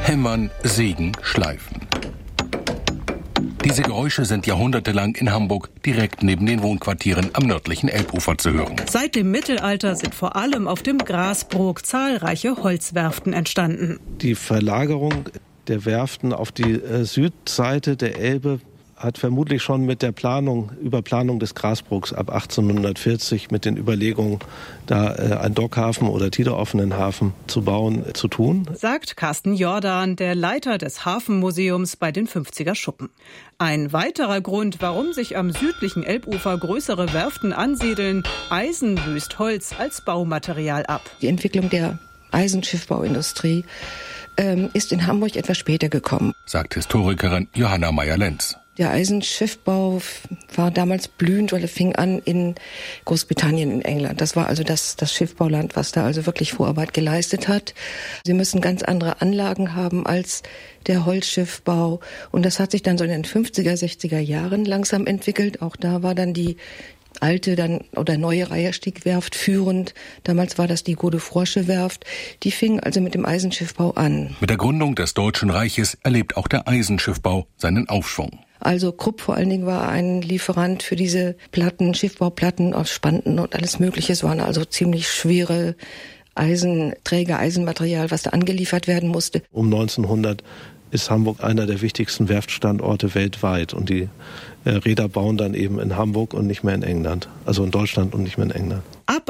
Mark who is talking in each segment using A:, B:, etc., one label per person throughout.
A: Hämmern, sägen, schleifen. Diese Geräusche sind jahrhundertelang in Hamburg direkt neben den Wohnquartieren am nördlichen Elbufer zu hören.
B: Seit dem Mittelalter sind vor allem auf dem Grasbrook zahlreiche Holzwerften entstanden.
C: Die Verlagerung der Werften auf die Südseite der Elbe hat vermutlich schon mit der Überplanung des Grasbrooks ab 1840 mit den Überlegungen, da einen Dockhafen oder tideroffenen Hafen zu bauen, zu tun.
B: Sagt Carsten Jordan, der Leiter des Hafenmuseums bei den 50er Schuppen. Ein weiterer Grund, warum sich am südlichen Elbufer größere Werften ansiedeln: Eisen löst Holz als Baumaterial ab.
D: Die Entwicklung der Eisenschiffbauindustrie ist in Hamburg etwas später gekommen,
A: sagt Historikerin Johanna Meyer-Lenz.
D: Der Eisenschiffbau war damals blühend, weil er fing an in Großbritannien, in England. Das war also das Schiffbauland, was da also wirklich Vorarbeit geleistet hat. Sie müssen ganz andere Anlagen haben als der Holzschiffbau. Und das hat sich dann so in den 50er, 60er Jahren langsam entwickelt. Auch da war dann die alte oder neue Reiherstieg-Werft führend. Damals war das die Godefroysche-Werft. Die fing also mit dem Eisenschiffbau an.
A: Mit der Gründung des Deutschen Reiches erlebt auch der Eisenschiffbau seinen Aufschwung.
D: Also Krupp vor allen Dingen war ein Lieferant für diese Platten, Schiffbauplatten aus Spanten und alles Mögliche. Es waren also ziemlich schwere Eisenträger, Eisenmaterial, was da angeliefert werden musste.
C: Um 1900 ist Hamburg einer der wichtigsten Werftstandorte weltweit. Und die Räder bauen dann eben in Hamburg und nicht mehr in England. Also in Deutschland und nicht mehr in England.
B: Ab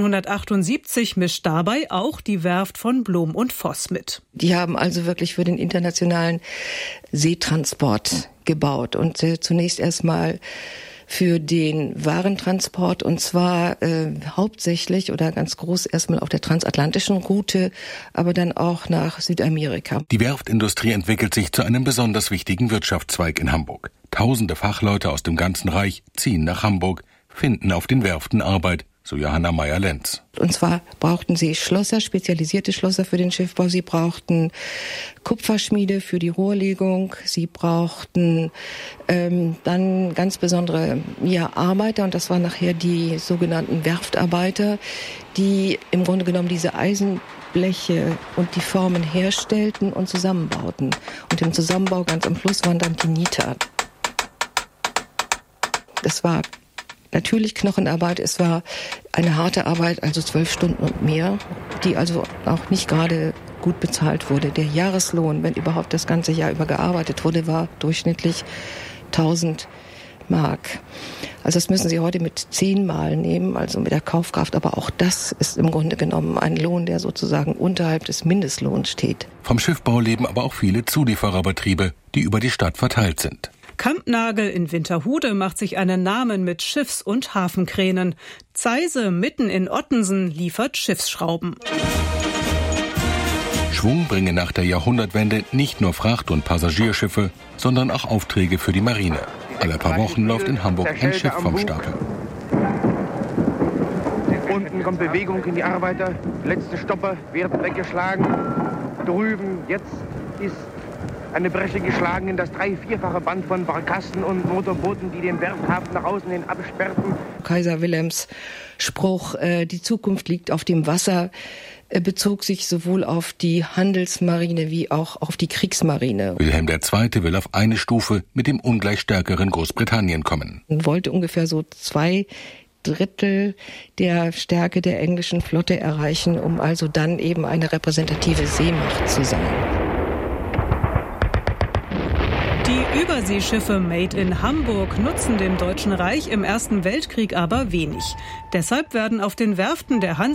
B: 1878 mischt dabei auch die Werft von Blom und Voss mit.
D: Die haben also wirklich für den internationalen Seetransport gebaut. Und zunächst erstmal für den Warentransport, und zwar hauptsächlich oder ganz groß erstmal auf der transatlantischen Route, aber dann auch nach Südamerika.
A: Die Werftindustrie entwickelt sich zu einem besonders wichtigen Wirtschaftszweig in Hamburg. Tausende Fachleute aus dem ganzen Reich ziehen nach Hamburg, finden auf den Werften Arbeit, so Johanna Meyer-Lenz.
D: Und zwar brauchten sie Schlosser, spezialisierte Schlosser für den Schiffbau. Sie brauchten Kupferschmiede für die Rohrlegung. Sie brauchten dann ganz besondere Arbeiter. Und das waren nachher die sogenannten Werftarbeiter, die im Grunde genommen diese Eisenbleche und die Formen herstellten und zusammenbauten. Und im Zusammenbau ganz am Schluss waren dann die Nieter. Das war natürlich Knochenarbeit, es war eine harte Arbeit, also 12 Stunden und mehr, die also auch nicht gerade gut bezahlt wurde. Der Jahreslohn, wenn überhaupt das ganze Jahr über gearbeitet wurde, war durchschnittlich 1000 Mark. Also das müssen Sie heute mit 10 Mal nehmen, also mit der Kaufkraft. Aber auch das ist im Grunde genommen ein Lohn, der sozusagen unterhalb des Mindestlohns steht.
A: Vom Schiffbau leben aber auch viele Zuliefererbetriebe, die über die Stadt verteilt sind.
B: Kampnagel in Winterhude macht sich einen Namen mit Schiffs- und Hafenkränen. Zeise mitten in Ottensen liefert Schiffsschrauben.
A: Schwung bringen nach der Jahrhundertwende nicht nur Fracht- und Passagierschiffe, sondern auch Aufträge für die Marine. Alle paar Wochen läuft in Hamburg ein Schiff vom Stapel.
E: Unten kommt Bewegung in die Arbeiter. Letzte Stopper werden weggeschlagen. Drüben jetzt ist eine Bresche geschlagen in das 3-, 4-fache Band von Barkassen und Motorbooten, die den Werfthafen nach außen hin absperrten.
D: Kaiser Wilhelms Spruch, die Zukunft liegt auf dem Wasser, bezog sich sowohl auf die Handelsmarine wie auch auf die Kriegsmarine.
A: Wilhelm II. Will auf eine Stufe mit dem ungleich stärkeren Großbritannien kommen.
D: Er wollte ungefähr so 2/3 der Stärke der englischen Flotte erreichen, um also dann eben eine repräsentative Seemacht zu sein.
B: Die Überseeschiffe Made in Hamburg nutzen dem Deutschen Reich im Ersten Weltkrieg aber wenig. Deshalb werden auf den Werften der